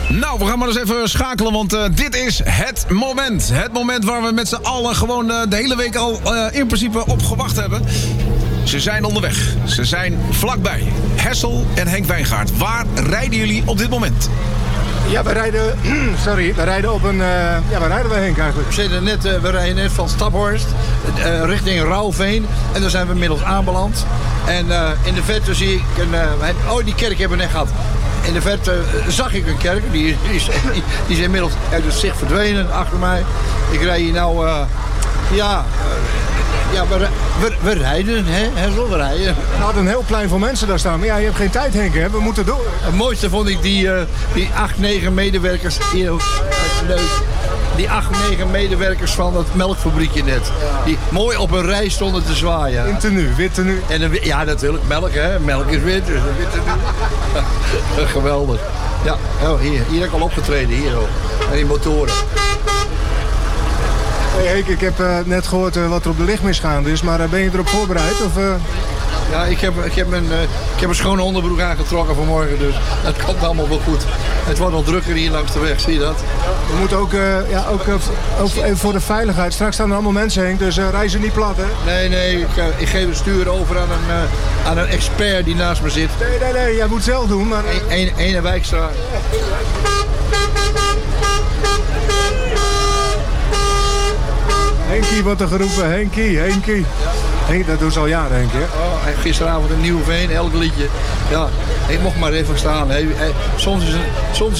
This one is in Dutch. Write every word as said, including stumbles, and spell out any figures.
Nou, we gaan maar eens even schakelen, want uh, dit is het moment. Het moment waar we met z'n allen gewoon uh, de hele week al uh, in principe op gewacht hebben. Ze zijn onderweg. Ze zijn vlakbij. Hessel en Henk Wijngaard. Waar rijden jullie op dit moment? Ja, we rijden, sorry, we rijden op een, uh, ja, waar rijden we Henk eigenlijk? We, zitten net, uh, we rijden net van Staphorst uh, richting Rauwveen en daar zijn we inmiddels aanbeland. En uh, in de verte zie ik een, uh, oh die kerk hebben we net gehad. In de verte uh, zag ik een kerk, die, die, is, die, die is inmiddels uit het zicht verdwenen achter mij. Ik rij hier nou, uh, ja... Uh, Ja, we, we, we rijden, hè, Hessel, we rijden. We hadden een heel plein vol mensen daar staan, maar ja, je hebt geen tijd, Henk, hè? We moeten door. Het mooiste vond ik die, uh, die acht, negen medewerkers, hier, leuk, die acht, negen medewerkers van het melkfabriekje net. Die mooi op een rij stonden te zwaaien. In tenue, wit tenue. En een, ja, natuurlijk, melk, hè. Melk is wit, dus een wit tenue. Geweldig. Ja, oh, hier, hier heb ik al opgetreden, hier ook. En die motoren. Hey Henk, ik heb uh, net gehoord uh, wat er op de licht misgaande is, maar uh, ben je erop voorbereid? Of, uh... Ja, ik heb, ik, heb mijn, uh, ik heb een schone onderbroek aangetrokken vanmorgen, dus dat komt allemaal wel goed. Het wordt al drukker hier langs de weg, zie je dat? We moeten ook, uh, ja, ook, uh, ook even voor de veiligheid. Straks staan er allemaal mensen, Henk, dus uh, reizen niet plat, hè? Nee, nee, ik, uh, ik geef het stuur over aan een, uh, aan een expert die naast me zit. Nee, nee, nee, jij moet het zelf doen, maar... Uh... Ene, ene Wijkstra. Henkie wordt er geroepen, Henkie, Henkie. Henk, dat doen ze al jaren, Henk, hè? Oh, en gisteravond een nieuw veen, elk liedje. Ja, ik mocht maar even staan. Hey, hey, soms is het... Soms